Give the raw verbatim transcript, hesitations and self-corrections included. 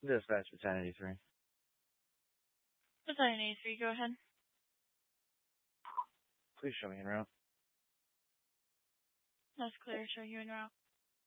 Dispatch for ten eighty-three. Battalion eighty-three, go ahead. Please show me en route. That's clear. Show you en route.